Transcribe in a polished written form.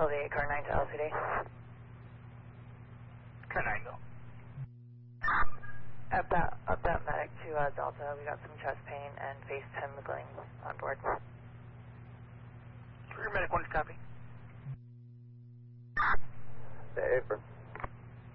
Elevate car 9 to LCD. Car 9, go. Up that medic to Delta. We got some chest pain and face 10 wiggling on board. Rear medic 1 copy.